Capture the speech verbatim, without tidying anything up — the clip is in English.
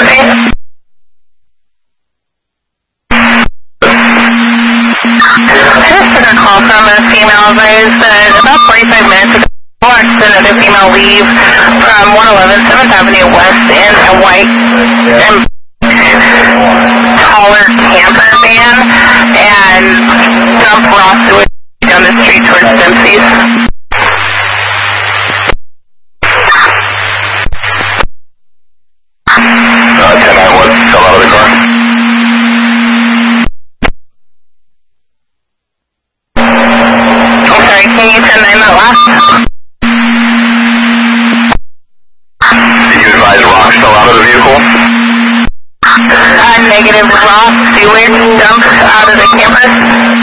Thursday? Just took a call from a female advised that about forty-five minutes ago, watched another female leave from one eleven seventh Avenue West in a white and taller camper van and dumped raw sewage down the street towards Dempsey's. Uh, ten nine one, fell out of the car. I'm sorry, can you send in that last? Did you advise rocks fell out of the vehicle? Uh, negative raw sewage dumped out of the camper.